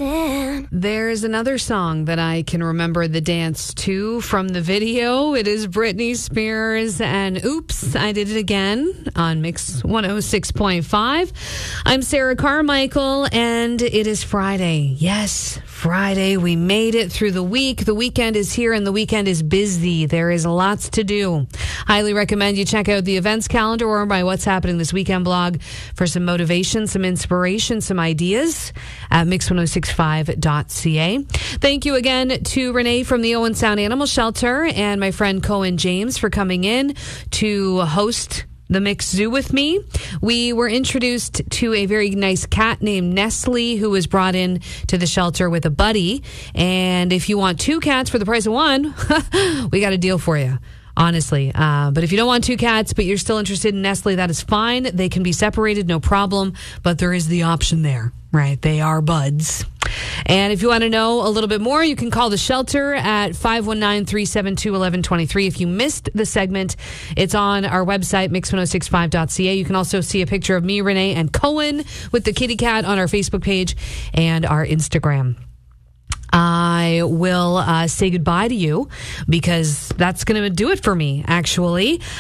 dancing. There's another song that I can remember the dance to from the video. It is Britney Spears and Oops, I Did It Again on Mix 106.5. I'm Sarah Carmichael, and it is Friday. Yes, Friday. We made it through the week. The weekend is here, and the weekend is busy. There is lots to do. Highly recommend you check out the events calendar or my What's Happening This Weekend blog for some motivation, some inspiration, some ideas at mix1065.ca. Thank you again to Renee from the Owen Sound Animal Shelter and my friend Cohen James for coming in to host the Mix Zoo with me. We were introduced to a very nice cat named Nestle who was brought in to the shelter with a buddy. And if you want two cats for the price of one, we got a deal for you. Honestly. But if you don't want two cats, but you're still interested in Nestle, that is fine. They can be separated, no problem. But there is the option there, right? They are buds. And if you want to know a little bit more, you can call the shelter at 519-372-1123. If you missed the segment, it's on our website, mix1065.ca. You can also see a picture of me, Renee, and Cohen with the kitty cat on our Facebook page and our Instagram. I will say goodbye to you because that's going to do it for me, actually.